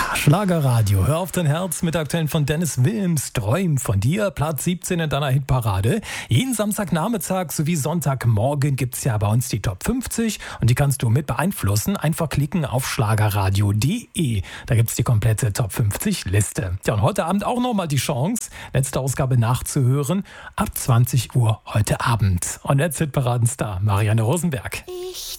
Schlagerradio, hör auf dein Herz mit Aktuellen von Dennis Wilms, Träum von dir, Platz 17 in deiner Hitparade. Jeden Samstagnachmittag sowie Sonntagmorgen gibt's ja bei uns die Top 50 und die kannst du mit beeinflussen. Einfach klicken auf schlagerradio.de. Da gibt's die komplette Top 50 Liste. Ja, und heute Abend auch nochmal die Chance, letzte Ausgabe nachzuhören, ab 20 Uhr heute Abend. Und jetzt Hitparadenstar Marianne Rosenberg. Ich